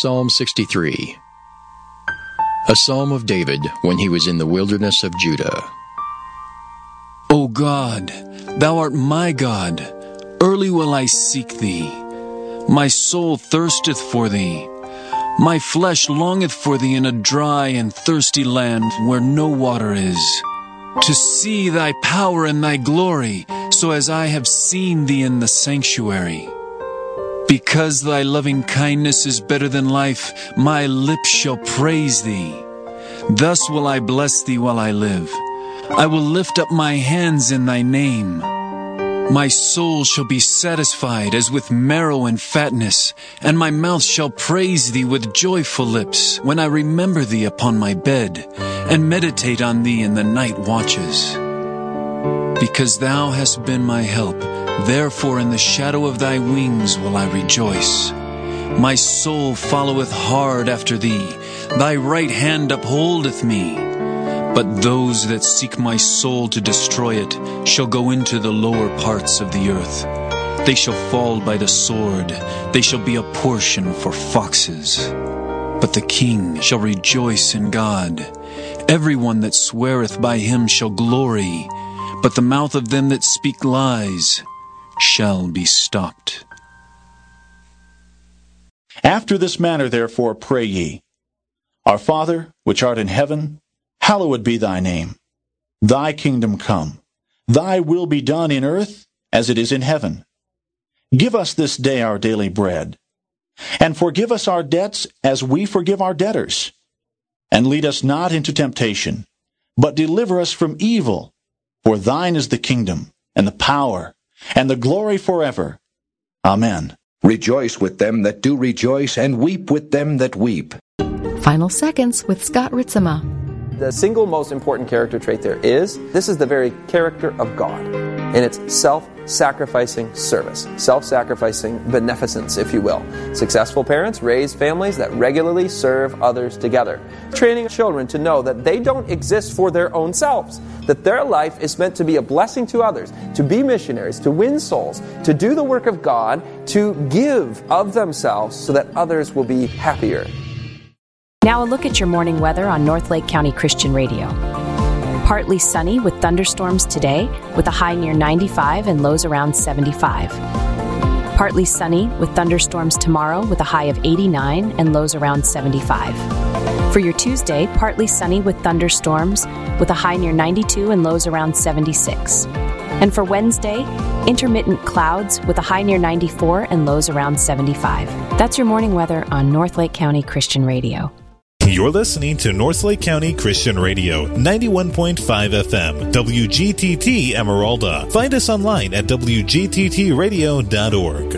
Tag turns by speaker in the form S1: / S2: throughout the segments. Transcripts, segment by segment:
S1: Psalm 63, a psalm of David when he was in the wilderness of Judah.
S2: O God, thou art my God. Early will I seek thee. My soul thirsteth for thee. My flesh longeth for thee in a dry and thirsty land where no water is, to see thy power and thy glory, so as I have seen thee in the sanctuary. Because thy loving kindness is better than life, my lips shall praise thee. Thus will I bless thee while I live. I will lift up my hands in thy name. My soul shall be satisfied as with marrow and fatness, and my mouth shall praise thee with joyful lips, when I remember thee upon my bed, and meditate on thee in the night watches. Because thou hast been my help, therefore in the shadow of thy wings will I rejoice. My soul followeth hard after thee, thy right hand upholdeth me. But those that seek my soul to destroy it shall go into the lower parts of the earth. They shall fall by the sword, they shall be a portion for foxes. But the king shall rejoice in God. Everyone that sweareth by him shall glory, but the mouth of them that speak lies shall be stopped.
S3: After this manner therefore pray ye, Our Father, which art in heaven, hallowed be thy name. Thy kingdom come. Thy will be done in earth as it is in heaven. Give us this day our daily bread. And forgive us our debts as we forgive our debtors. And lead us not into temptation, but deliver us from evil. For thine is the kingdom, and the power, and the glory forever. Amen.
S4: Rejoice with them that do rejoice, and weep with them that weep.
S5: Final Seconds with Scott Ritzema.
S6: The single most important character trait this is the very character of God. And it's self-sacrificing service, self-sacrificing beneficence, if you will. Successful parents raise families that regularly serve others together, training children to know that they don't exist for their own selves, that their life is meant to be a blessing to others, to be missionaries, to win souls, to do the work of God, to give of themselves so that others will be happier.
S7: Now a look at your morning weather on North Lake County Christian Radio. Partly sunny with thunderstorms today, with a high near 95 and lows around 75. Partly sunny with thunderstorms tomorrow, with a high of 89 and lows around 75. For your Tuesday, partly sunny with thunderstorms, with a high near 92 and lows around 76. And for Wednesday, intermittent clouds with a high near 94 and lows around 75. That's your morning weather on North Lake County Christian Radio.
S8: You're listening to North Lake County Christian Radio, 91.5 FM, WGTT Emeralda. Find us online at wgttradio.org.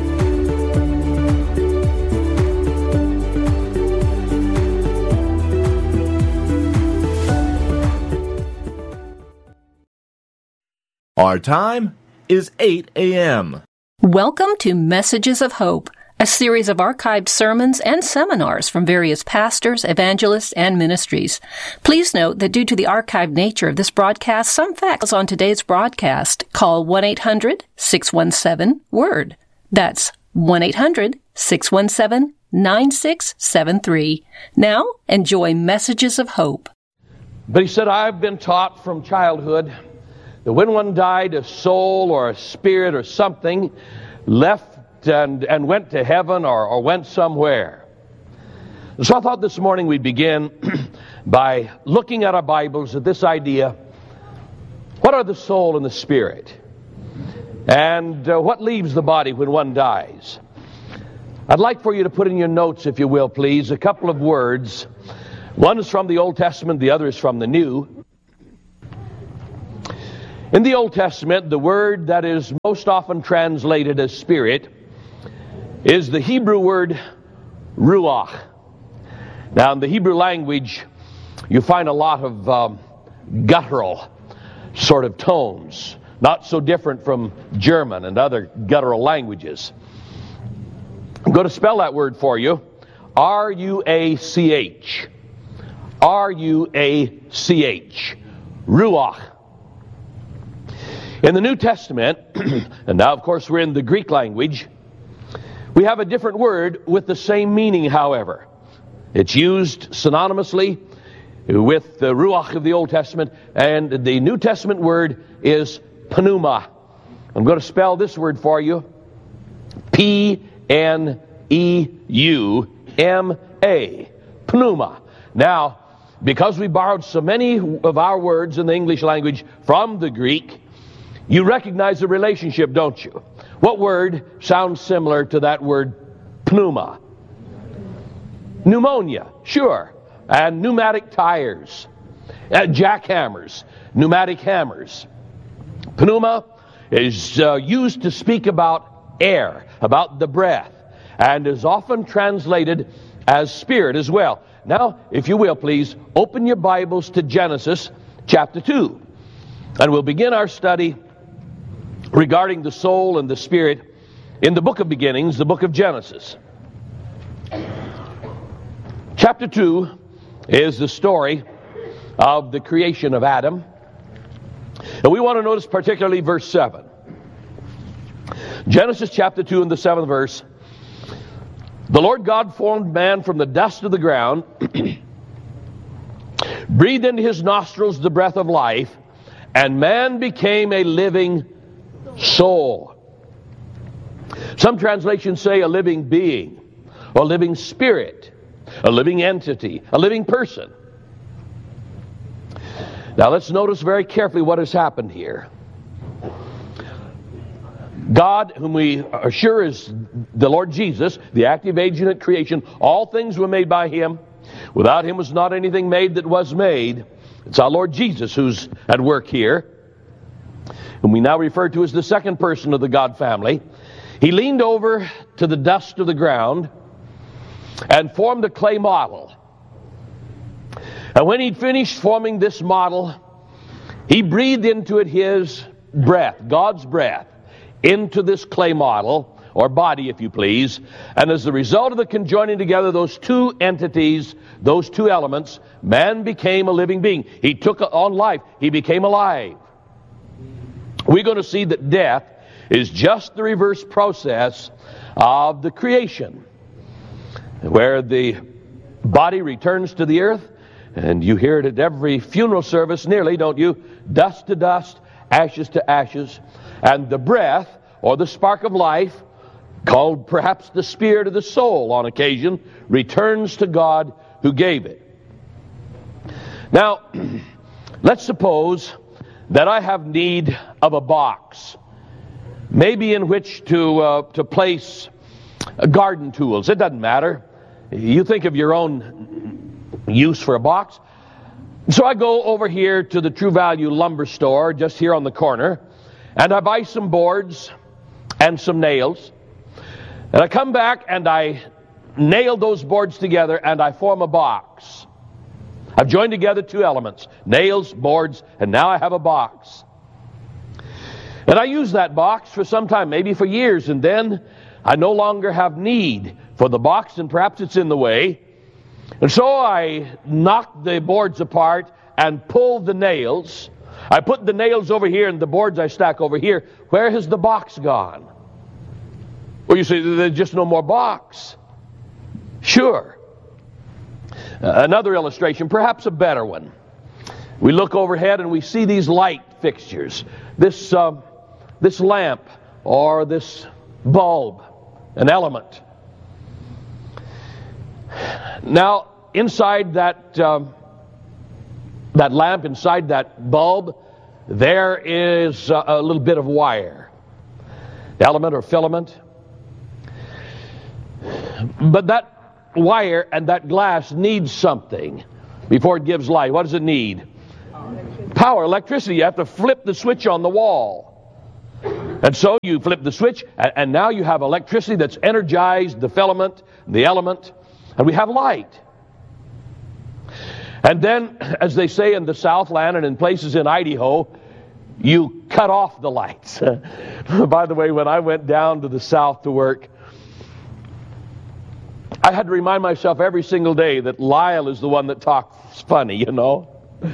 S9: Our time is 8 a.m.
S10: Welcome to Messages of Hope, a series of archived sermons and seminars from various pastors, evangelists, and ministries. Please note that due to the archived nature of this broadcast, some facts on today's broadcast. Call 1-800-617-WORD. That's 1-800-617-9673. Now, enjoy Messages of Hope.
S11: But he said, I've been taught from childhood that when one died, a soul or a spirit or something left and went to heaven or went somewhere. So I thought this morning we'd begin by looking at our Bibles at this idea. What are the soul and the spirit? And what leaves the body when one dies? I'd like for you to put in your notes, if you will, please, a couple of words. One is from the Old Testament, the other is from the New. In the Old Testament, the word that is most often translated as spirit is the Hebrew word ruach. Now, in the Hebrew language, you find a lot of guttural sort of tones, not so different from German and other guttural languages. I'm going to spell that word for you. R-U-A-C-H. R-U-A-C-H. Ruach. In the New Testament, and now of course we're in the Greek language, We have a different word with the same meaning, however. It's used synonymously with the Ruach of the Old Testament, and the New Testament word is pneuma. I'm going to spell this word for you. P-N-E-U-M-A. Pneuma. Now, because we borrowed so many of our words in the English language from the Greek, you recognize the relationship, don't you? What word sounds similar to that word pneuma? Pneumonia, sure. And pneumatic tires, jackhammers, pneumatic hammers. Pneuma is used to speak about air, about the breath, and is often translated as spirit as well. Now, if you will, please, open your Bibles to Genesis chapter 2. And we'll begin our study regarding the soul and the spirit in the book of beginnings, the book of Genesis. Chapter 2 is the story of the creation of Adam. And we want to notice particularly verse 7. Genesis chapter 2 and the 7th verse. The Lord God formed man from the dust of the ground, breathed into his nostrils the breath of life, and man became a living soul. Some translations say a living being, or a living spirit, a living entity, a living person. Now let's notice very carefully what has happened here. God, whom we are sure is the Lord Jesus, the active agent at creation, all things were made by Him. Without Him was not anything made that was made. It's our Lord Jesus who's at work here, whom we now refer to as the second person of the God family. He leaned over to the dust of the ground and formed a clay model. And when he'd finished forming this model, he breathed into it his breath, God's breath, into this clay model, or body if you please. And as a result of the conjoining together those two entities, those two elements, man became a living being. He took on life. He became alive. We're going to see that death is just the reverse process of the creation, where the body returns to the earth, and you hear it at every funeral service nearly, don't you? Dust to dust, ashes to ashes. And the breath, or the spark of life, called perhaps the spirit of the soul on occasion, returns to God who gave it. Now, let's suppose that I have need of a box, maybe in which to place garden tools. It doesn't matter. You think of your own use for a box. So I go over here to the True Value lumber store just here on the corner, and I buy some boards and some nails. And I come back and I nail those boards together and I form a box. I've joined together two elements, nails, boards, and now I have a box. And I use that box for some time, maybe for years, and then I no longer have need for the box, and perhaps it's in the way. And so I knock the boards apart and pull the nails. I put the nails over here and the boards I stack over here. Where has the box gone? Well, you say, there's just no more box. Sure. Another illustration, perhaps a better one. We look overhead and we see these light fixtures. This lamp or this bulb, an element. Now, inside that lamp, inside that bulb, there is a little bit of wire, element or filament. But that wire and that glass needs something before it gives light. What does it need? Power, electricity. You have to flip the switch on the wall. And so you flip the switch, and now you have electricity that's energized the filament, the element, and we have light. And then, as they say in the Southland and in places in Idaho, you cut off the lights. By the way, when I went down to the South to work, I had to remind myself every single day that Lyle is the one that talks funny, you know.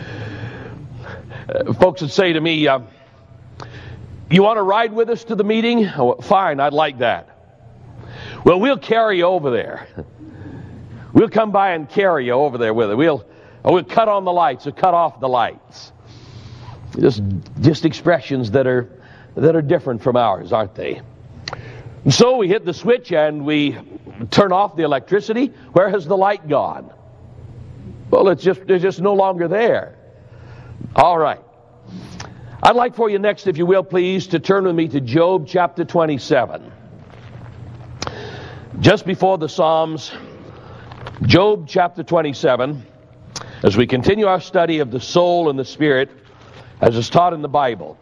S11: Folks would say to me, you want to ride with us to the meeting? Oh, fine, I'd like that. Well, we'll carry you over there. We'll come by and carry you over there with it. We'll cut on the lights or cut off the lights. Just expressions that are different from ours, aren't they? And so we hit the switch and we turn off the electricity. Where has the light gone? Well, it's just no longer there. All right. I'd like for you next, if you will, please, to turn with me to Job chapter 27. Just before the Psalms, Job chapter 27, as we continue our study of the soul and the spirit, as is taught in the Bible.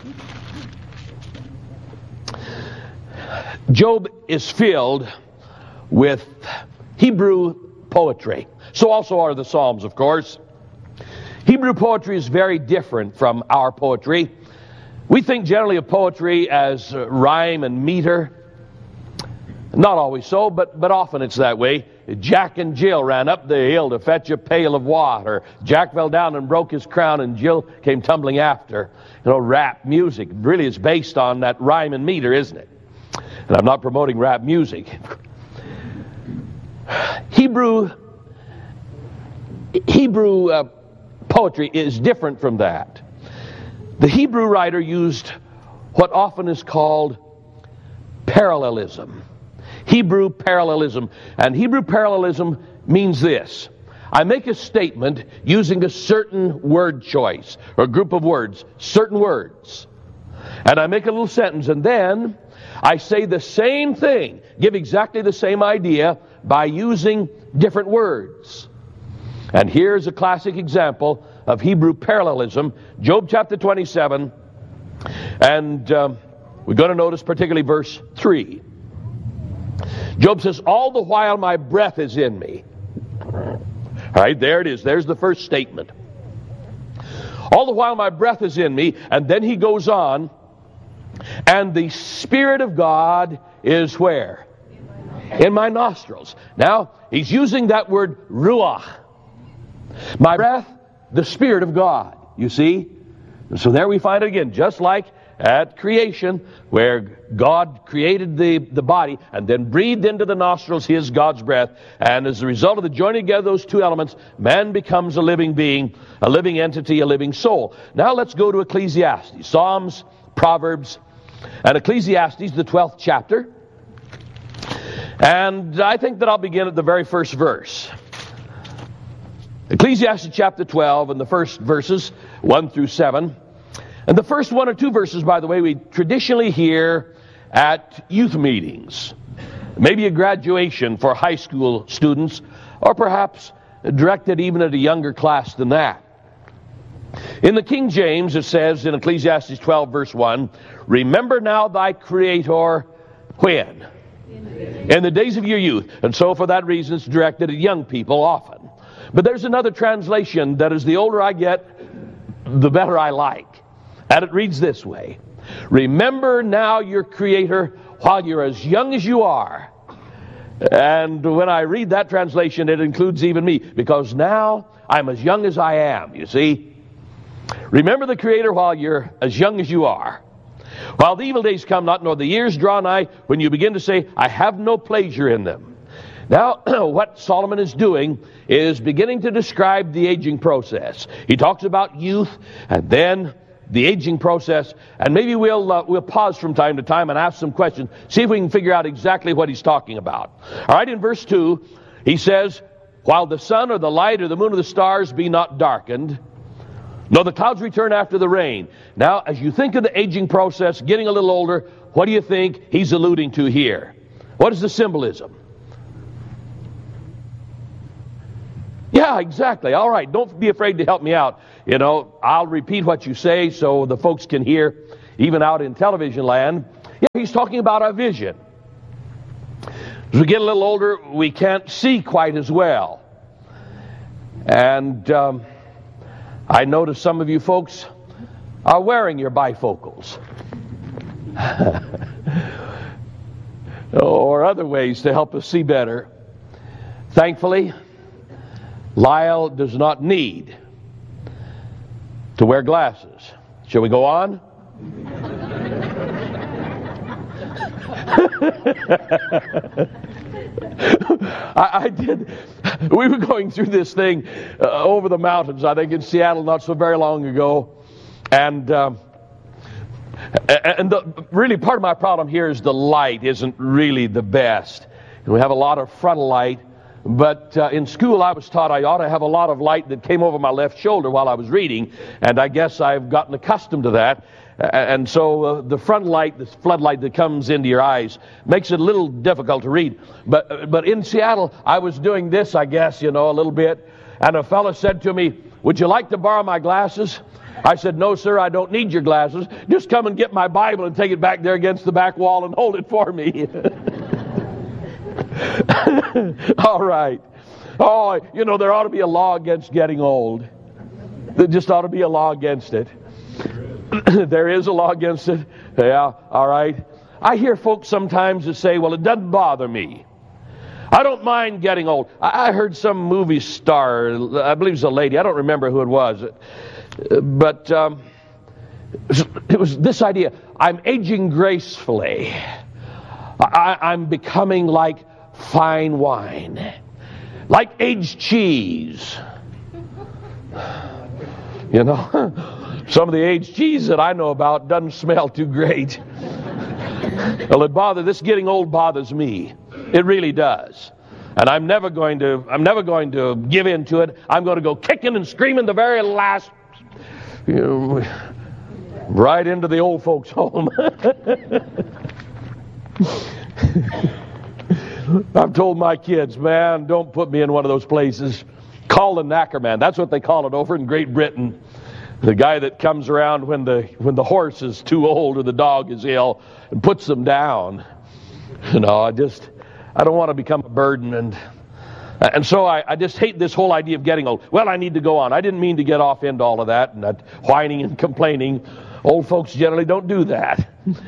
S11: Job is filled with Hebrew poetry. So also are the Psalms, of course. Hebrew poetry is very different from our poetry. We think generally of poetry as rhyme and meter. Not always so, but often it's that way. Jack and Jill ran up the hill to fetch a pail of water. Jack fell down and broke his crown, and Jill came tumbling after. Rap music really is based on that rhyme and meter, isn't it? And I'm not promoting rap music. Hebrew poetry is different from that. The Hebrew writer used what often is called parallelism. Hebrew parallelism. And Hebrew parallelism means this. I make a statement using a certain word choice, or group of words, certain words. And I make a little sentence, and then I say the same thing, give exactly the same idea by using different words. And here's a classic example of Hebrew parallelism, Job chapter 27, and we're going to notice particularly verse 3. Job says, all the while my breath is in me. All right, there it is. There's the first statement. All the while my breath is in me, and then he goes on, and the Spirit of God is where? In my nostrils. Now, he's using that word ruach. My breath, the Spirit of God. You see? And so there we find it again, just like at creation, where God created the body and then breathed into the nostrils his, God's breath. And as a result of the joining together of those two elements, man becomes a living being, a living entity, a living soul. Now let's go to Ecclesiastes. Psalms, Proverbs, and Ecclesiastes, the 12th chapter. And I think that I'll begin at the very first verse. Ecclesiastes chapter 12 and the first verses, 1 through 7. And the first one or two verses, by the way, we traditionally hear at youth meetings. Maybe a graduation for high school students, or perhaps directed even at a younger class than that. In the King James, it says in Ecclesiastes 12, verse 1, remember now thy Creator when? In the days of your youth. And so for that reason, it's directed at young people often. But there's another translation that as the older I get, the better I like. And it reads this way. Remember now your Creator while you're as young as you are. And when I read that translation, it includes even me, because now I'm as young as I am, you see. Remember the Creator while you're as young as you are. While the evil days come not, nor the years draw nigh, when you begin to say, I have no pleasure in them. Now, what Solomon is doing is beginning to describe the aging process. He talks about youth, and then the aging process, and maybe we'll pause from time to time and ask some questions, see if we can figure out exactly what he's talking about. All right, in verse 2, he says, while the sun or the light or the moon or the stars be not darkened, nor the clouds return after the rain. Now, as you think of the aging process, getting a little older, what do you think he's alluding to here? What is the symbolism? Yeah, exactly. All right, don't be afraid to help me out. You know, I'll repeat what you say so the folks can hear, even out in television land. Yeah, he's talking about our vision. As we get a little older, we can't see quite as well. And I notice some of you folks are wearing your bifocals. Or other ways to help us see better. Thankfully, Lyle does not need to wear glasses. Shall we go on? I did. We were going through this thing over the mountains, I think in Seattle, not so very long ago. And really part of my problem here is the light isn't really the best. We have a lot of frontal light, but in school I was taught I ought to have a lot of light that came over my left shoulder while I was reading, and I guess I've gotten accustomed to that. And so the front light, this floodlight that comes into your eyes, makes it a little difficult to read. But in Seattle, I was doing this, I guess, a little bit. And a fellow said to me, "Would you like to borrow my glasses?" I said, "No, sir, I don't need your glasses. Just come and get my Bible and take it back there against the back wall and hold it for me." All right. Oh, there ought to be a law against getting old. There just ought to be a law against it. There is a law against it. Yeah, all right. I hear folks sometimes that say, "Well, it doesn't bother me. I don't mind getting old." I heard some movie star, I believe it was a lady, I don't remember who it was, but it was this idea: I'm aging gracefully. I'm becoming like fine wine, like aged cheese. Some of the aged cheese that I know about doesn't smell too great. Well, this getting old bothers me. It really does. And I'm never going to give in to it. I'm going to go kicking and screaming the very last, right into the old folks' home. I've told my kids, "Man, don't put me in one of those places. Call the knacker man." That's what they call it over in Great Britain. The guy that comes around when the horse is too old or the dog is ill and puts them down. I don't want to become a burden, and so I just hate this whole idea of getting old. Well, I need to go on. I didn't mean to get off into all of that and that whining and complaining. Old folks generally don't do that.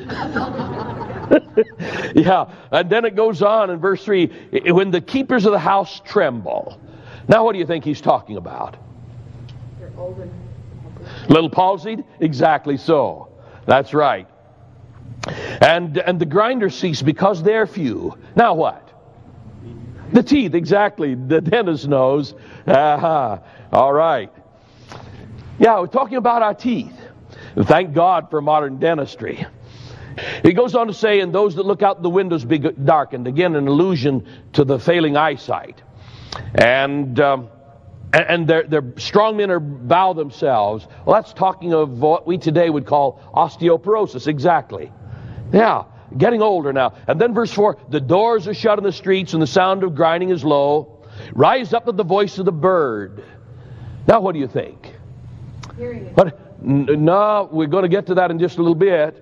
S11: Yeah, and then it goes on in verse 3, when the keepers of the house tremble. Now, what do you think he's talking about?
S12: They're old and
S11: little palsied? Exactly so. That's right. And the grinders cease because they're few. Now what? The teeth, exactly. The dentist knows. All right. Yeah, we're talking about our teeth. And thank God for modern dentistry. He goes on to say, "And those that look out the windows be darkened." Again, an allusion to the failing eyesight. And their strong men bow themselves. Well, that's talking of what we today would call osteoporosis. Exactly. Yeah, getting older now. And then verse 4, "The doors are shut in the streets, and the sound of grinding is low. Rise up with the voice of the bird." Now, what do you think?
S12: hearing it.
S11: What? No, we're going to get to that in just a little bit.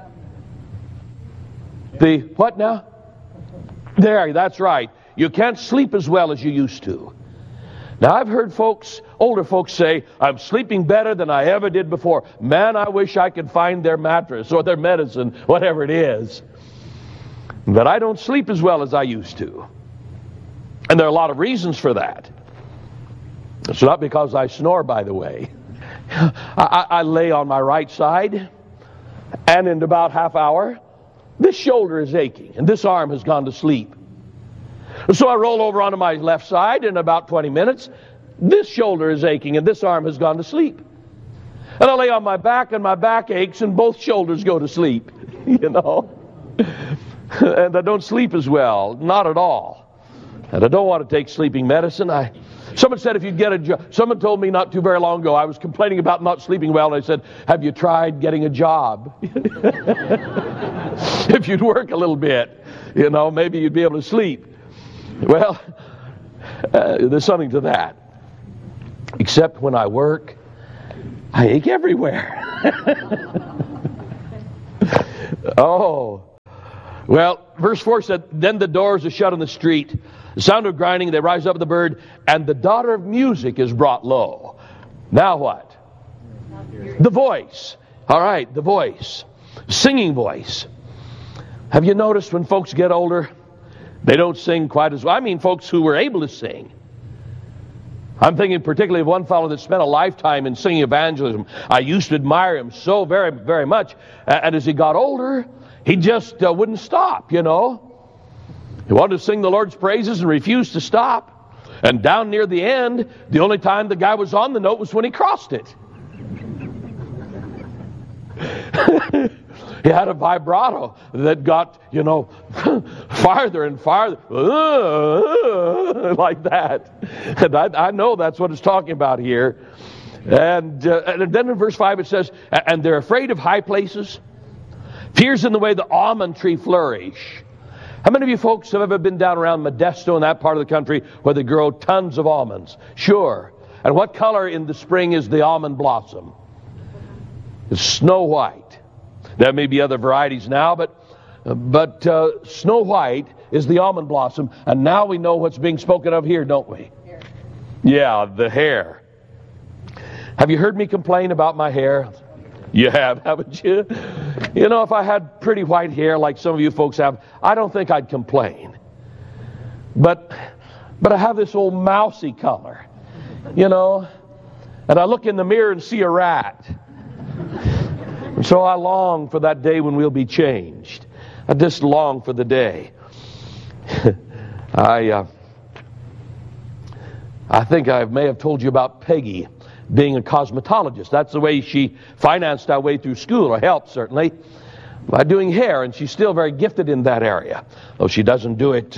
S11: The what now? There, that's right. You can't sleep as well as you used to. Now, I've heard folks, older folks say, "I'm sleeping better than I ever did before. Man, I wish I could find their mattress or their medicine, whatever it is. But I don't sleep as well as I used to." And there are a lot of reasons for that. It's not because I snore, by the way. I lay on my right side, and in about half hour, this shoulder is aching, and this arm has gone to sleep. So I roll over onto my left side, and in about 20 minutes, this shoulder is aching, and this arm has gone to sleep. And I lay on my back, and my back aches, and both shoulders go to sleep, you know. And I don't sleep as well, not at all. And I don't want to take sleeping medicine. Someone said if you'd get a job, someone told me not too very long ago, I was complaining about not sleeping well, and I said, "Have you tried getting a job?" If you'd work a little bit, you know, maybe you'd be able to sleep. Well, there's something to that. Except when I work, I ache everywhere. Oh. Well, verse 4 said, "Then the doors are shut on the street. The sound of grinding, they rise up with the bird, and the daughter of music is brought low." Now what? The voice. All right, the voice. Singing voice. Have you noticed when folks get older, they don't sing quite as well? I mean folks who were able to sing. I'm thinking particularly of one fellow that spent a lifetime in singing evangelism. I used to admire him so very, very much. And as he got older, he just wouldn't stop, you know. He wanted to sing the Lord's praises and refused to stop. And down near the end, the only time the guy was on the note was when he crossed it. He had a vibrato that got, you know, farther and farther, like that. And I know that's what it's talking about here. And then in verse 5 it says, and they're afraid of high places, fears in the way the almond tree flourish. How many of you folks have ever been down around Modesto in that part of the country where they grow tons of almonds? Sure. And what color in the spring is the almond blossom? It's snow white. There may be other varieties now, but snow white is the almond blossom. And now we know what's being spoken of here, don't we? Hair. Yeah, the hair. Have you heard me complain about my hair? You have, haven't you? You know, if I had pretty white hair like some of you folks have, I don't think I'd complain. But I have this old mousy color, you know, and I look in the mirror and see a rat. And so I long for that day when we'll be changed. I just long for the day. I think I may have told you about Peggy being a cosmetologist. That's the way she financed our way through school, or helped certainly, by doing hair, and she's still very gifted in that area, though she doesn't do it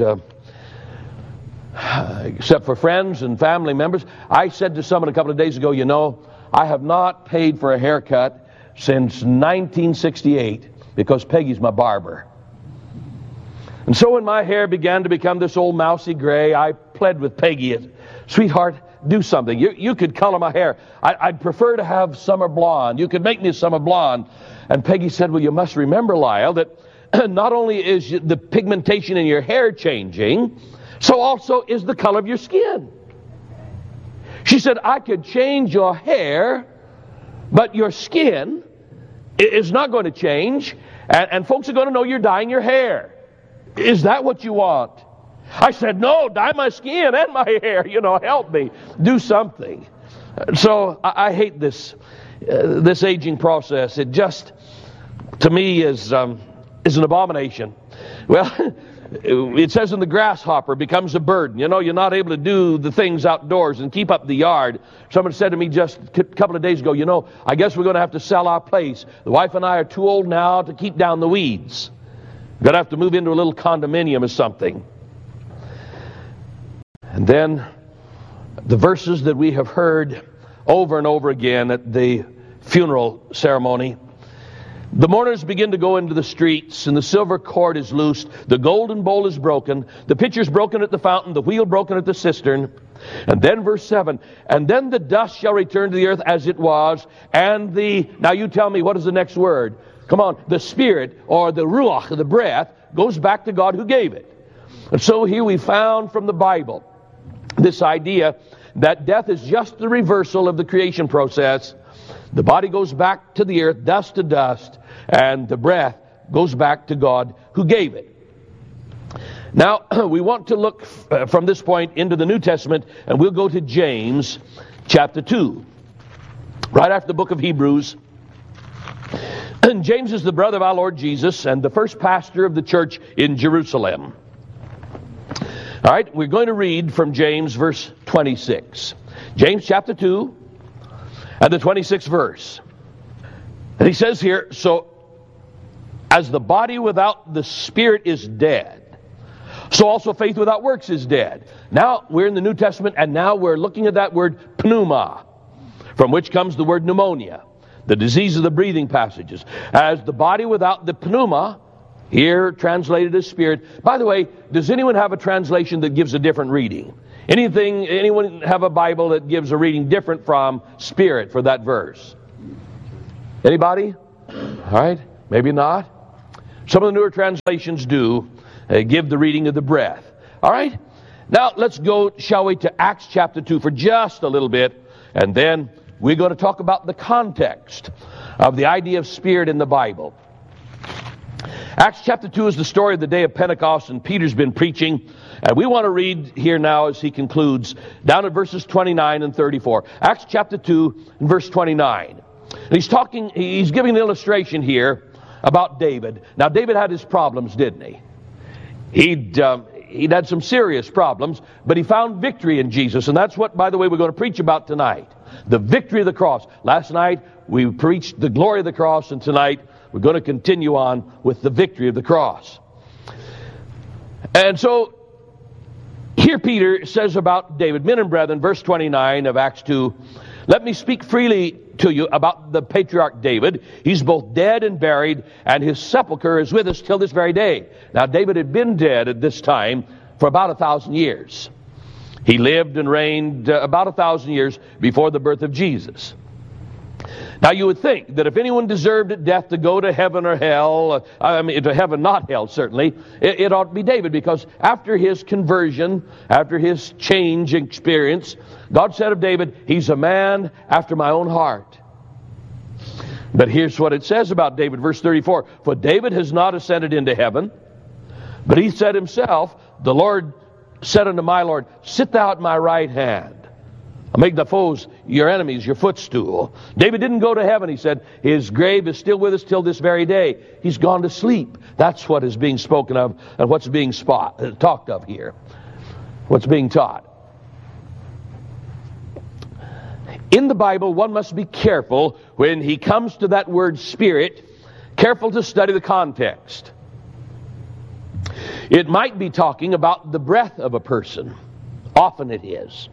S11: except for friends and family members. I said to someone a couple of days ago, you know, I have not paid for a haircut since 1968 because Peggy's my barber. And so when my hair began to become this old mousy gray, I pled with Peggy, sweetheart, do something. You could color my hair. I'd prefer to have summer blonde. You could make me a summer blonde. And Peggy said, well, you must remember, Lyle, that not only is the pigmentation in your hair changing, so also is the color of your skin. She said, I could change your hair, but your skin is not going to change, and folks are going to know you're dyeing your hair. Is that what you want? I said, no, dye my skin and my hair. You know, help me. Do something. So I hate this aging process. It just, to me, is an abomination. Well, it says in the grasshopper becomes a burden. You know, you're not able to do the things outdoors and keep up the yard. Someone said to me just a couple of days ago, you know, I guess we're going to have to sell our place. The wife and I are too old now to keep down the weeds. We're going to have to move into a little condominium or something. And then the verses that we have heard over and over again at the funeral ceremony. The mourners begin to go into the streets, and the silver cord is loosed, the golden bowl is broken, the pitcher's broken at the fountain, the wheel broken at the cistern. And then verse 7, and then the dust shall return to the earth as it was, and now you tell me, what is the next word? Come on, the spirit, or the ruach, the breath, goes back to God who gave it. And so here we found from the Bible this idea that death is just the reversal of the creation process. The body goes back to the earth, dust to dust, and the breath goes back to God who gave it. Now, we want to look from this point into the New Testament, and we'll go to James chapter 2, right after the book of Hebrews. And James is the brother of our Lord Jesus and the first pastor of the church in Jerusalem. All right, we're going to read from James verse 26. James chapter 2 and the 26th verse. And he says here, so as the body without the spirit is dead, so also faith without works is dead. Now we're in the New Testament, and now we're looking at that word pneuma, from which comes the word pneumonia, the disease of the breathing passages. As the body without the pneuma, here translated as spirit. By the way, does anyone have a translation that gives a different reading? Anyone have a Bible that gives a reading different from spirit for that verse? Anybody? All right, maybe not. Some of the newer translations do give the reading of the breath. All right, now let's go, shall we, to Acts chapter 2 for just a little bit, and then we're going to talk about the context of the idea of spirit in the Bible. Acts chapter 2 is the story of the day of Pentecost, and Peter's been preaching. And we want to read here now as he concludes, down at verses 29 and 34. Acts chapter 2 and verse 29. And he's giving an illustration here about David. Now, David had his problems, didn't he? He'd had some serious problems, but he found victory in Jesus. And that's what, by the way, we're going to preach about tonight. The victory of the cross. Last night, we preached the glory of the cross, and tonight, we're going to continue on with the victory of the cross. And so, here Peter says about David, men and brethren, verse 29 of Acts 2, let me speak freely to you about the patriarch David. He's both dead and buried, and his sepulcher is with us till this very day. Now, David had been dead at this time for about 1,000 years. He lived and reigned about 1,000 years before the birth of Jesus. Now, you would think that if anyone deserved death to go to heaven or hell, to heaven, not hell, certainly, it ought to be David, because after his conversion, after his change experience, God said of David, he's a man after my own heart. But here's what it says about David, verse 34. For David has not ascended into heaven, but he said himself, the Lord said unto my Lord, sit thou at my right hand. I'll make the foes, your enemies, your footstool. David didn't go to heaven, he said. His grave is still with us till this very day. He's gone to sleep. That's what is being spoken of and what's being talked of here. What's being taught. In the Bible, one must be careful when he comes to that word spirit, careful to study the context. It might be talking about the breath of a person. Often it is.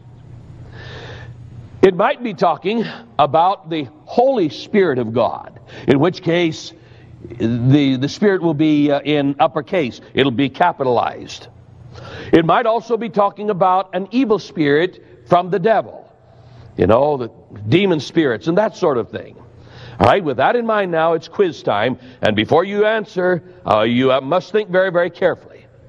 S11: It might be talking about the Holy Spirit of God, in which case the Spirit will be in uppercase. It'll be capitalized. It might also be talking about an evil spirit from the devil. You know, the demon spirits and that sort of thing. All right, with that in mind now, it's quiz time. And before you answer, you must think very, very carefully.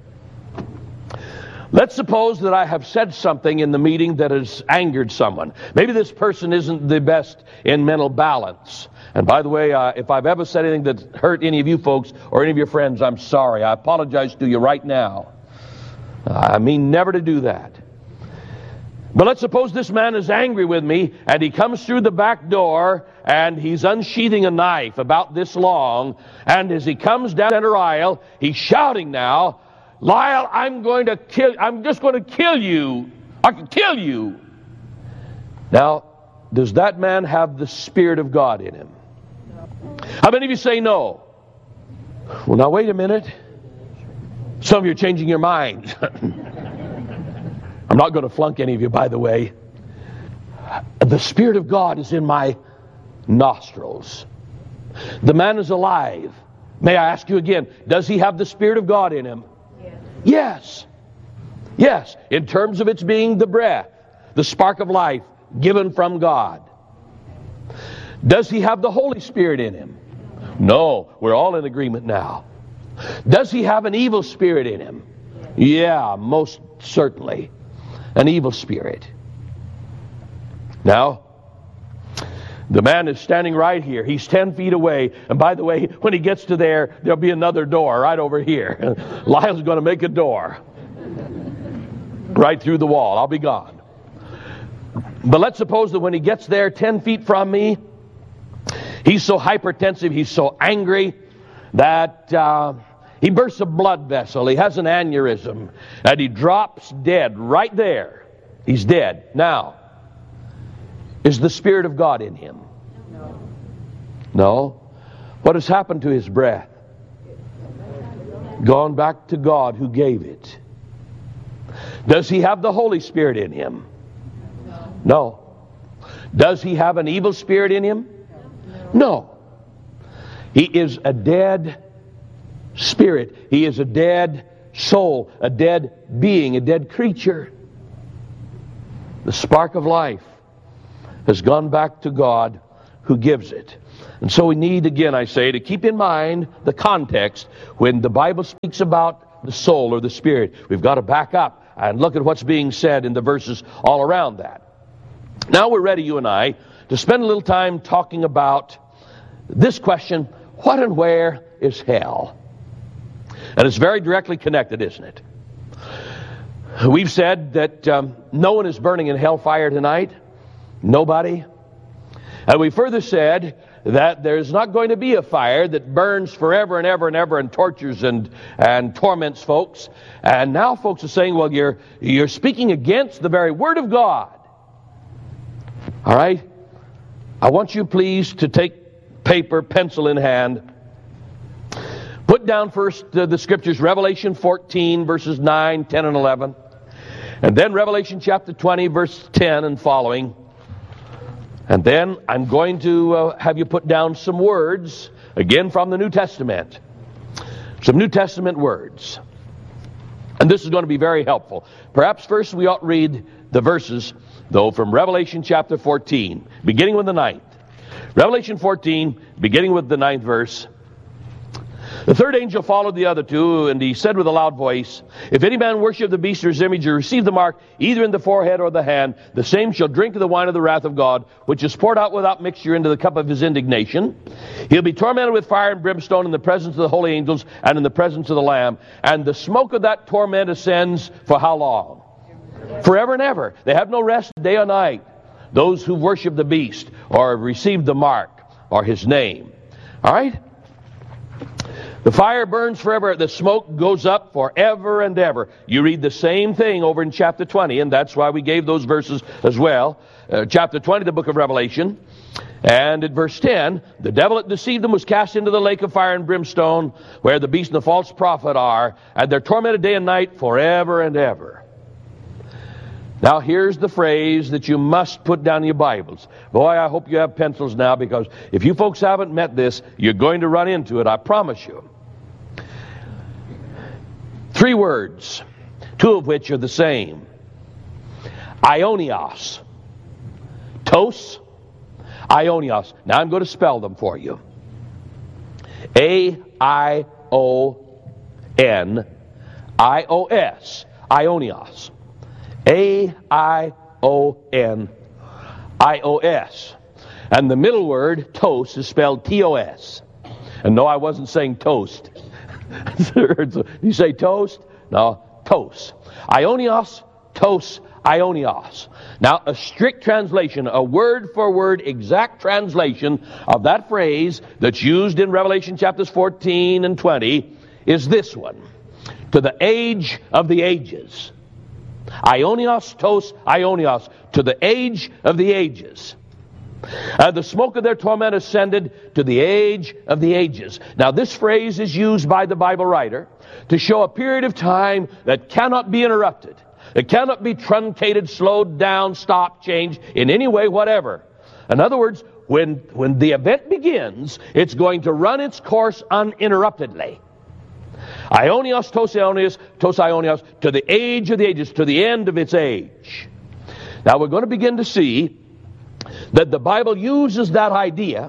S11: Let's suppose that I have said something in the meeting that has angered someone. Maybe this person isn't the best in mental balance. And by the way, if I've ever said anything that hurt any of you folks or any of your friends, I'm sorry. I apologize to you right now. I mean never to do that. But let's suppose this man is angry with me and he comes through the back door and he's unsheathing a knife about this long, and as he comes down the center aisle, he's shouting now, Lyle, I'm just going to kill you. I can kill you. Now, does that man have the Spirit of God in him? How many of you say no? Well, now wait a minute. Some of you are changing your mind. I'm not going to flunk any of you, by the way. The Spirit of God is in my nostrils. The man is alive. May I ask you again, does he have the Spirit of God in him? Yes. Yes. In terms of its being the breath, the spark of life given from God. Does he have the Holy Spirit in him? No. We're all in agreement now. Does he have an evil spirit in him? Yeah, most certainly. An evil spirit. Now, the man is standing right here. He's 10 feet away. And by the way, when he gets to there, there'll be another door right over here. Lyle's going to make a door. Right through the wall. I'll be gone. But let's suppose that when he gets there 10 feet from me, he's so hypertensive, he's so angry that he bursts a blood vessel. He has an aneurysm. And he drops dead right there. He's dead. Now, is the Spirit of God in him? No. What has happened to his breath? Gone back to God who gave it. Does he have the Holy Spirit in him? No. Does he have an evil spirit in him? No. He is a dead spirit. He is a dead soul, a dead being, a dead creature. The spark of life has gone back to God who gives it. And so we need, again, I say, to keep in mind the context when the Bible speaks about the soul or the spirit. We've got to back up and look at what's being said in the verses all around that. Now we're ready, you and I, to spend a little time talking about this question, what and where is hell? And it's very directly connected, isn't it? We've said that no one is burning in hellfire tonight. Nobody. And we further said that there's not going to be a fire that burns forever and ever and ever and tortures and torments folks. And now folks are saying, well, you're speaking against the very Word of God. All right? I want you, please, to take paper, pencil in hand. Put down first the Scriptures, Revelation 14, verses 9, 10, and 11. And then Revelation chapter 20, verse 10 and following. And then I'm going to have you put down some words, again from the New Testament. Some New Testament words. And this is going to be very helpful. Perhaps first we ought to read the verses, though, from Revelation chapter 14, beginning with the 9th. Revelation 14, beginning with the 9th verse. The third angel followed the other two, and he said with a loud voice, If any man worship the beast or his image, or receive the mark, either in the forehead or the hand, the same shall drink of the wine of the wrath of God, which is poured out without mixture into the cup of his indignation. He'll be tormented with fire and brimstone in the presence of the holy angels and in the presence of the Lamb. And the smoke of that torment ascends for how long? Forever and ever. They have no rest day or night. Those who worship the beast or have received the mark or his name. All right? The fire burns forever. The smoke goes up forever and ever. You read the same thing over in chapter 20, and that's why we gave those verses as well. Chapter 20, the book of Revelation. And at verse 10, the devil that deceived them was cast into the lake of fire and brimstone, where the beast and the false prophet are, and they're tormented day and night forever and ever. Now here's the phrase that you must put down in your Bibles. Boy, I hope you have pencils now, because if you folks haven't met this, you're going to run into it, I promise you. 3 words, 2 of which are the same. Aionios. Tos, aionios. Now I'm going to spell them for you. A-I-O-N-I-O-S. Aionios. A-I-O-N-I-O-S. And the middle word, tos, is spelled T-O-S. And no, I wasn't saying toast. You say toast? No, tos. Aionios, tos, aionios. Now, a strict translation, a word-for-word exact translation of that phrase that's used in Revelation chapters 14 and 20 is this one. To the age of the ages. Aionios, tos, aionios. To the age of the ages. The smoke of their torment ascended to the age of the ages. Now this phrase is used by the Bible writer to show a period of time that cannot be interrupted. It cannot be truncated, slowed down, stopped, changed in any way whatever. In other words, when the event begins, it's going to run its course uninterruptedly. Aionios, tos aionios, to the age of the ages, to the end of its age. Now we're going to begin to see that the Bible uses that idea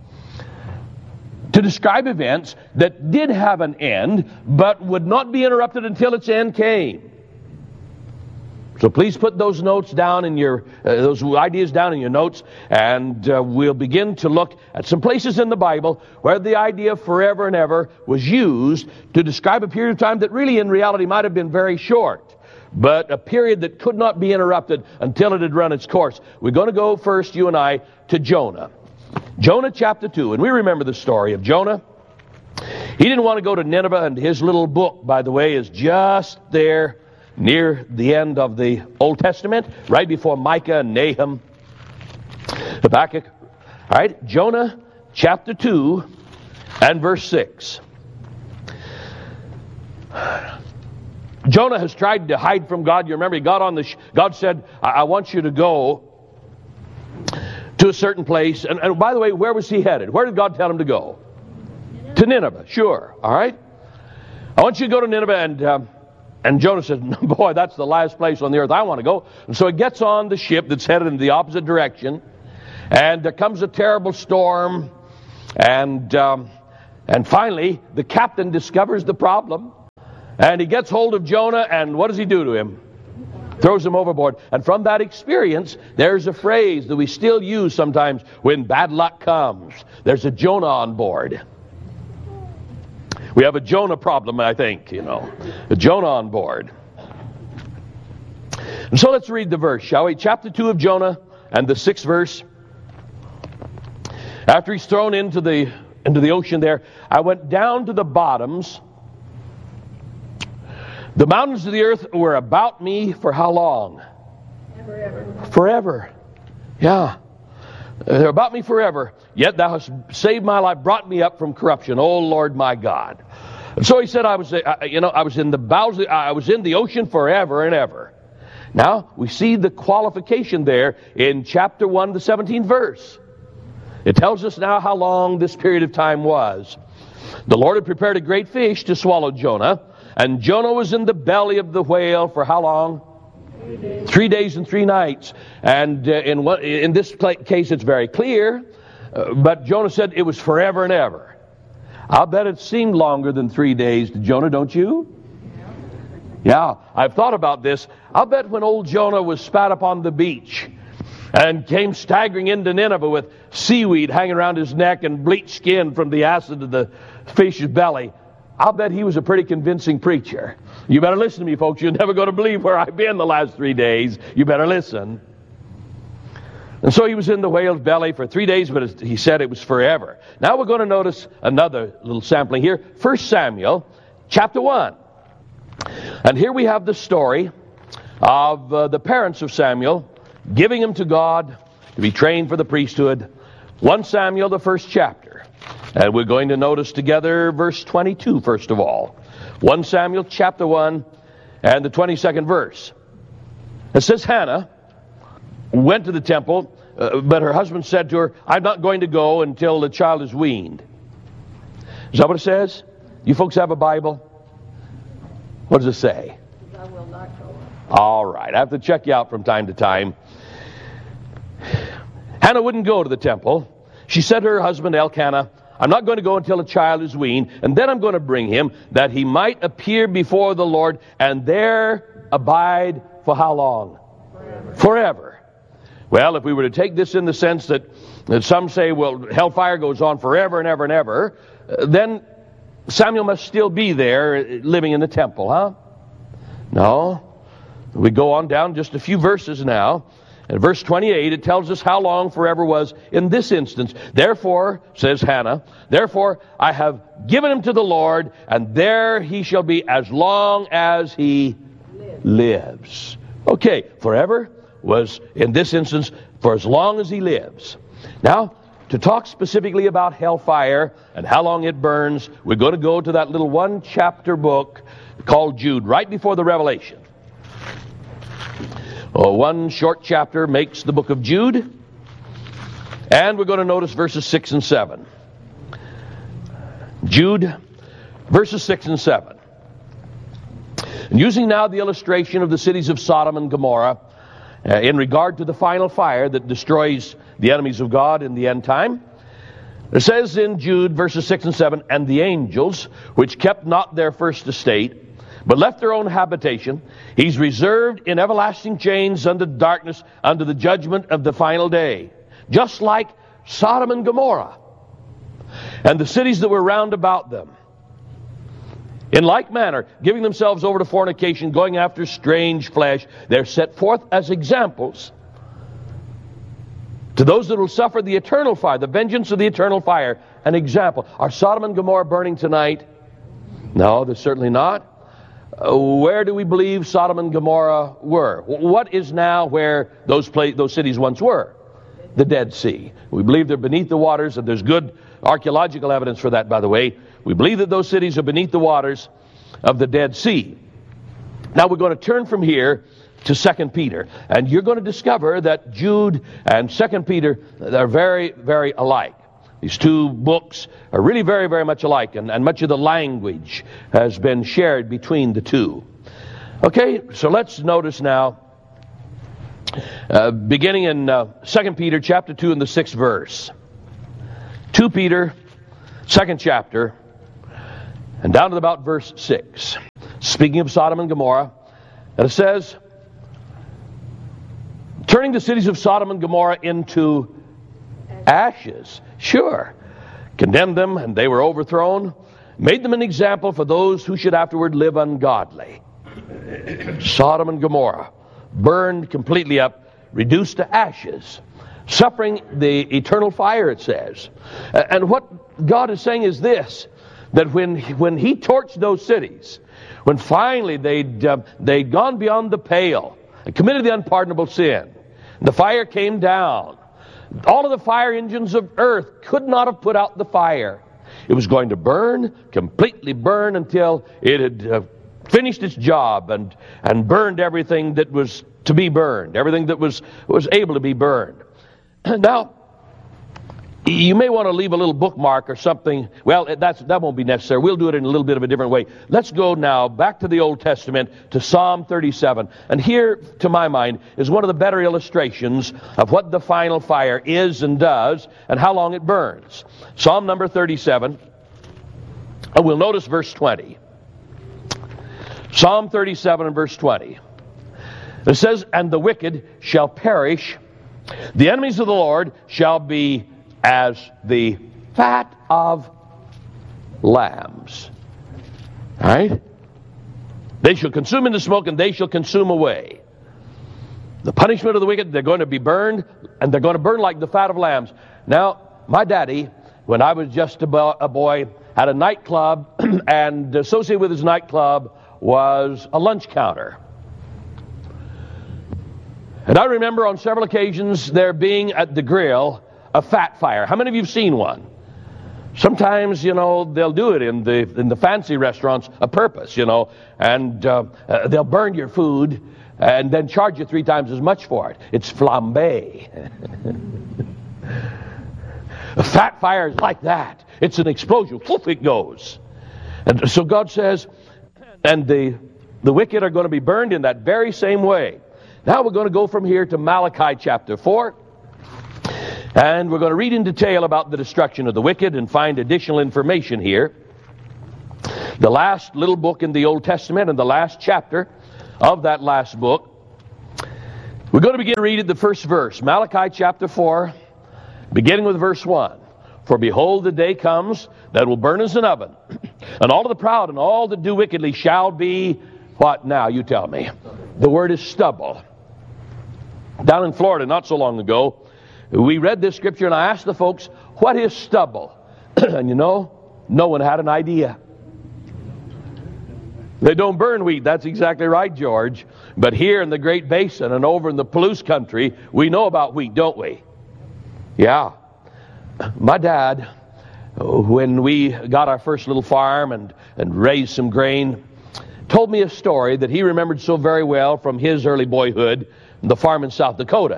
S11: to describe events that did have an end, but would not be interrupted until its end came. So please put those notes down in your, those ideas down in your notes, and we'll begin to look at some places in the Bible where the idea of forever and ever was used to describe a period of time that really in reality might have been very short, but a period that could not be interrupted until it had run its course. We're going to go first, you and I, to Jonah. Jonah chapter 2, and we remember the story of Jonah. He didn't want to go to Nineveh, and his little book, by the way, is just there near the end of the Old Testament, right before Micah and Nahum, Habakkuk. All right, Jonah chapter 2 and verse 6. Jonah has tried to hide from God. You remember, he got on the God said, I want you to go to a certain place. And by the way, where was he headed? Where did God tell him to go? To Nineveh, sure. All right. I want you to go to Nineveh. And Jonah says, boy, that's the last place on the earth I want to go. And so he gets on the ship that's headed in the opposite direction. And there comes a terrible storm. And finally, the captain discovers the problem. And he gets hold of Jonah, and what does he do to him? Throws him overboard. And from that experience, there's a phrase that we still use sometimes when bad luck comes. There's a Jonah on board. We have a Jonah problem, I think, a Jonah on board. And so let's read the verse, shall we? Chapter 2 of Jonah and the 6th verse. After he's thrown into the ocean there, I went down to the bottoms. The mountains of the earth were about me for how long? Forever. Yeah. They're about me forever. Yet thou hast saved my life, brought me up from corruption, O Lord my God. And so he said, I was in the bowels, I was in the ocean forever and ever. Now, we see the qualification there in chapter 1, the 17th verse. It tells us now how long this period of time was. The Lord had prepared a great fish to swallow Jonah, and Jonah was in the belly of the whale for how long? 3 days and 3 nights. And in this case, it's very clear, but Jonah said it was forever and ever. I'll bet it seemed longer than 3 days to Jonah, don't you? Yeah, I've thought about this. I'll bet when old Jonah was spat upon the beach and came staggering into Nineveh with seaweed hanging around his neck and bleached skin from the acid of the fish's belly, I'll bet he was a pretty convincing preacher. You better listen to me, folks. You're never going to believe where I've been the last 3 days. You better listen. And so he was in the whale's belly for 3 days, but he said it was forever. Now we're going to notice another little sampling here. 1 Samuel chapter 1. And here we have the story of the parents of Samuel giving him to God to be trained for the priesthood. 1 Samuel, the first chapter. And we're going to notice together verse 22 first of all. 1 Samuel chapter 1 and the 22nd verse. It says Hannah went to the temple, but her husband said to her, I'm not going to go until the child is weaned. Is that what it says? You folks have a Bible? What does it say?
S12: I will not go.
S11: All right, I have to check you out from time to time. Hannah wouldn't go to the temple. She said to her husband Elkanah, I'm not going to go until a child is weaned, and then I'm going to bring him, that he might appear before the Lord, and there abide for how long? Forever. Well, if we were to take this in the sense that some say, well, hellfire goes on forever and ever and ever, then Samuel must still be there living in the temple, huh? No. We go on down just a few verses now. In verse 28, it tells us how long forever was in this instance. Therefore, says Hannah, therefore I have given him to the Lord, and there he shall be as long as he lives. Okay, forever was in this instance for as long as he lives. Now, to talk specifically about hellfire and how long it burns, we're going to go to that little 1-chapter book called Jude, right before the Revelation. One short chapter makes the book of Jude, and we're going to notice verses 6 and 7. Jude, verses 6 and 7. And using now the illustration of the cities of Sodom and Gomorrah, in regard to the final fire that destroys the enemies of God in the end time, it says in Jude, verses 6 and 7, and the angels, which kept not their first estate, but left their own habitation, he's reserved in everlasting chains unto darkness, unto the judgment of the final day. Just like Sodom and Gomorrah, and the cities that were round about them. In like manner, giving themselves over to fornication, going after strange flesh, they're set forth as examples to those that will suffer the eternal fire, the vengeance of the eternal fire. An example. Are Sodom and Gomorrah burning tonight? No, they're certainly not. Where do we believe Sodom and Gomorrah were? What is now where those cities once were? The Dead Sea. We believe they're beneath the waters, and there's good archaeological evidence for that, by the way. We believe that those cities are beneath the waters of the Dead Sea. Now we're going to turn from here to 2 Peter, and you're going to discover that Jude and 2 Peter are very, very alike. These two books are really very, very much alike, and much of the language has been shared between the two. Okay, so let's notice now, beginning in 2 Peter chapter 2 and the 6th verse. 2 Peter, 2nd chapter, and down to about verse 6. Speaking of Sodom and Gomorrah, and it says, turning the cities of Sodom and Gomorrah into ashes. Sure. Condemned them, and they were overthrown. Made them an example for those who should afterward live ungodly. Sodom and Gomorrah burned completely up, reduced to ashes. suffering the eternal fire, it says. And what God is saying is this, that when he torched those cities, when finally they'd gone beyond the pale and committed the unpardonable sin, the fire came down. All of the fire engines of earth could not have put out the fire. It was going to burn, completely burn, until it had finished its job and burned everything that was to be burned, everything that was able to be burned. Now, you may want to leave a little bookmark or something. Well, that won't be necessary. We'll do it in a little bit of a different way. Let's go now back to the Old Testament, to Psalm 37. And here, to my mind, is one of the better illustrations of what the final fire is and does and how long it burns. Psalm number 37. And we'll notice verse 20. Psalm 37 and verse 20. It says, "And the wicked shall perish. The enemies of the Lord shall be as the fat of lambs." All right? They shall consume in the smoke, and they shall consume away. The punishment of the wicked, they're going to be burned, and they're going to burn like the fat of lambs. Now, my daddy, when I was just a boy, had a nightclub, and associated with his nightclub was a lunch counter. And I remember on several occasions there being at the grill a fat fire. How many of you have seen one? Sometimes, they'll do it in the fancy restaurants a purpose, and they'll burn your food and then charge you 3 times as much for it. It's flambé. A fat fire is like that. It's an explosion. Whoop, it goes. And so God says, and the wicked are going to be burned in that very same way. Now we're going to go from here to Malachi chapter 4. And we're going to read in detail about the destruction of the wicked and find additional information here. The last little book in the Old Testament and the last chapter of that last book. We're going to begin reading the first verse. Malachi chapter 4, beginning with verse 1. "For behold, the day comes that will burn as an oven, and all of the proud and all that do wickedly shall be," what now? You tell me. The word is stubble. Down in Florida not so long ago, we read this scripture, and I asked the folks, what is stubble? And no one had an idea. They don't burn wheat. That's exactly right, George. But here in the Great Basin and over in the Palouse country, we know about wheat, don't we? Yeah. My dad, when we got our first little farm and raised some grain, told me a story that he remembered so very well from his early boyhood, the farm in South Dakota.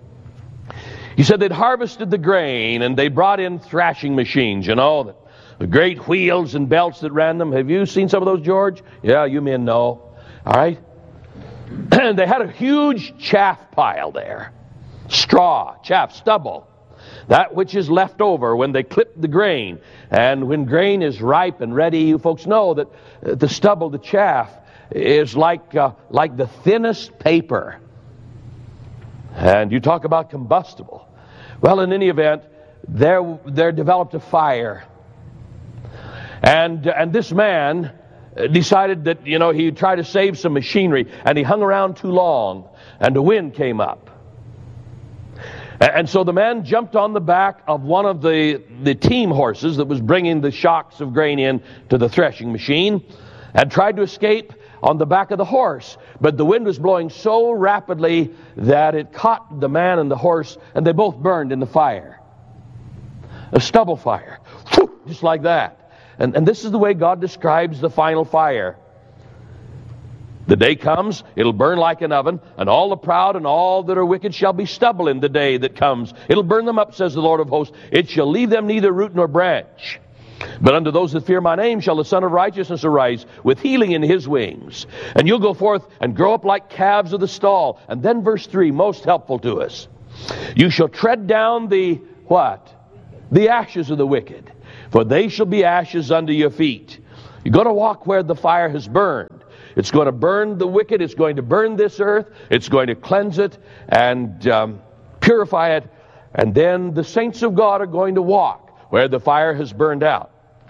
S11: He said they'd harvested the grain and they brought in thrashing machines, the great wheels and belts that ran them. Have you seen some of those, George? Yeah, you men know. All right? And they had a huge chaff pile there. Straw, chaff, stubble. That which is left over when they clip the grain. And when grain is ripe and ready, you folks know that the stubble, the chaff, is like the thinnest paper. And you talk about combustible. Well, in any event, there developed a fire. And this man decided that, he'd try to save some machinery, and he hung around too long, and the wind came up. And so the man jumped on the back of one of the team horses that was bringing the shocks of grain in to the threshing machine, and tried to escape on the back of the horse. But the wind was blowing so rapidly that it caught the man and the horse, and they both burned in the fire. A stubble fire. Just like that. And this is the way God describes the final fire. The day comes, it'll burn like an oven, and all the proud and all that are wicked shall be stubble in the day that comes. It'll burn them up, says the Lord of hosts. It shall leave them neither root nor branch. But unto those that fear my name shall the Son of Righteousness arise with healing in his wings. And you'll go forth and grow up like calves of the stall. And then verse 3, most helpful to us. You shall tread down the what? The ashes of the wicked. For they shall be ashes under your feet. You're going to walk where the fire has burned. It's going to burn the wicked. It's going to burn this earth. It's going to cleanse it and purify it. And then the saints of God are going to walk where the fire has burned out.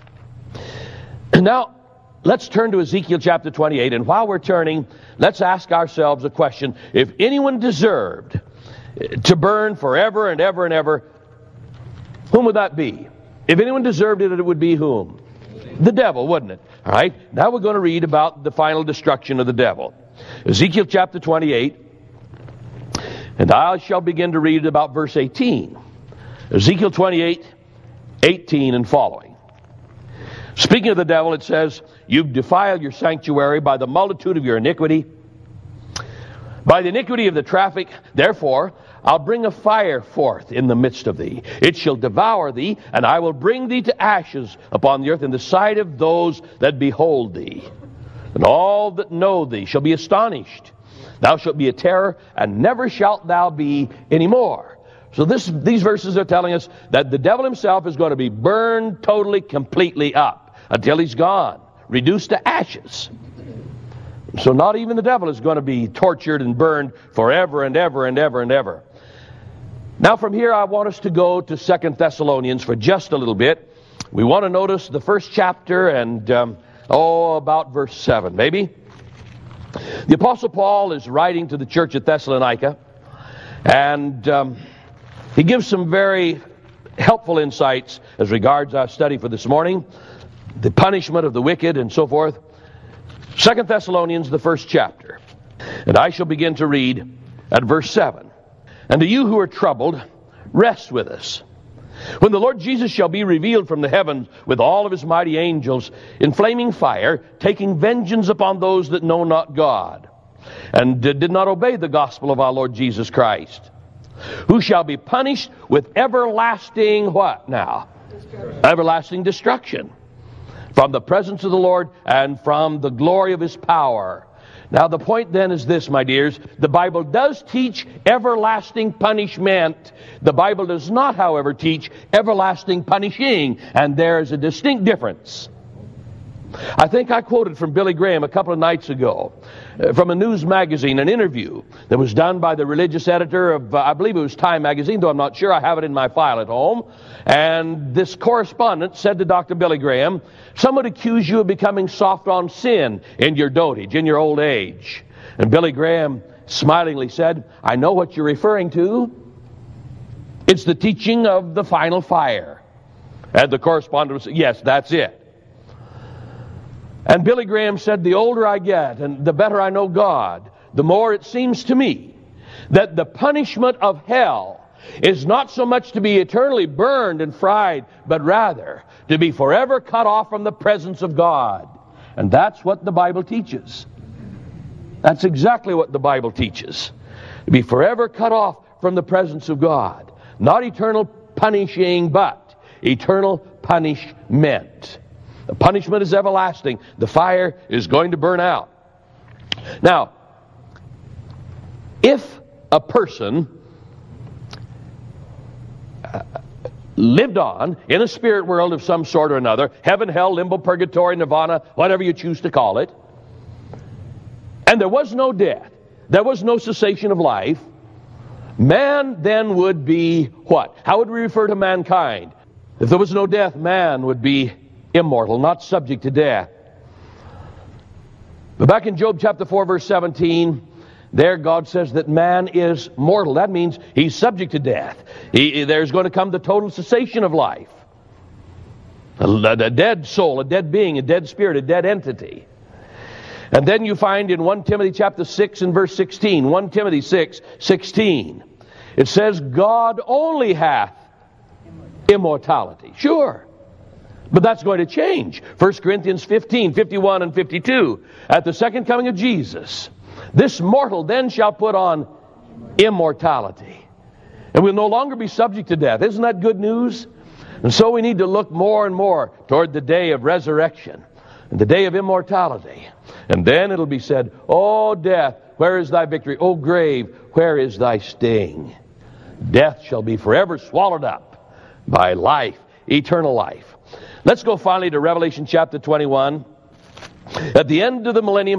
S11: And now, let's turn to Ezekiel chapter 28. And while we're turning, let's ask ourselves a question. If anyone deserved to burn forever and ever and ever, whom would that be? If anyone deserved it, it would be whom? The devil, wouldn't it? All right, now we're going to read about the final destruction of the devil. Ezekiel chapter 28, and I shall begin to read about verse 18. Ezekiel 28, 18 and following. Speaking of the devil, it says, "You've defiled your sanctuary by the multitude of your iniquity. By the iniquity of the traffic, therefore, I'll bring a fire forth in the midst of thee. It shall devour thee, and I will bring thee to ashes upon the earth in the sight of those that behold thee. And all that know thee shall be astonished. Thou shalt be a terror, and never shalt thou be any more." So these verses are telling us that the devil himself is going to be burned totally, completely up until he's gone, reduced to ashes. So not even the devil is going to be tortured and burned forever and ever and ever and ever. Now from here I want us to go to 2 Thessalonians for just a little bit. We want to notice the first chapter and about verse 7 maybe. The Apostle Paul is writing to the church at Thessalonica, and he gives some very helpful insights as regards our study for this morning, the punishment of the wicked and so forth. 2 Thessalonians, the first chapter. And I shall begin to read at verse 7. "And to you who are troubled, rest with us, when the Lord Jesus shall be revealed from the heavens with all of his mighty angels in flaming fire, taking vengeance upon those that know not God, and did not obey the gospel of our Lord Jesus Christ, who shall be punished with everlasting," what now? Everlasting destruction, "from the presence of the Lord and from the glory of his power." Now the point then is this, my dears. The Bible does teach everlasting punishment. The Bible does not, however, teach everlasting punishing. And there is a distinct difference. I think I quoted from Billy Graham a couple of nights ago from a news magazine, an interview that was done by the religious editor of, I believe it was Time magazine, though I'm not sure. I have it in my file at home. And this correspondent said to Dr. Billy Graham, "Some would accuse you of becoming soft on sin in your dotage, in your old age." And Billy Graham smilingly said, "I know what you're referring to. It's the teaching of the final fire." And the correspondent said, "Yes, that's it." And Billy Graham said, "The older I get and the better I know God, the more it seems to me that the punishment of hell is not so much to be eternally burned and fried, but rather to be forever cut off from the presence of God." And that's what the Bible teaches. That's exactly what the Bible teaches. To be forever cut off from the presence of God. Not eternal punishing, but eternal punishment. The punishment is everlasting. The fire is going to burn out. Now, if a person lived on in a spirit world of some sort or another, heaven, hell, limbo, purgatory, nirvana, whatever you choose to call it, and there was no death, there was no cessation of life, man then would be what? How would we refer to mankind? If there was no death, man would be immortal, not subject to death. But back in Job chapter 4 verse 17, there God says that man is mortal. That means he's subject to death. There's going to come the total cessation of life. A dead soul, a dead being, a dead spirit, a dead entity. And then you find in 1 Timothy chapter 6 and verse 16, 1 Timothy 6:16, it says God only hath immortality. Sure. But that's going to change. 1 Corinthians 15, 51 and 52. At the second coming of Jesus, this mortal then shall put on immortality, and will no longer be subject to death. Isn't that good news? And so we need to look more and more toward the day of resurrection and the day of immortality. And then it'll be said, "O death, where is thy victory? O grave, where is thy sting?" Death shall be forever swallowed up by life, eternal life. Let's go finally to Revelation chapter 21. At the end of the millennium,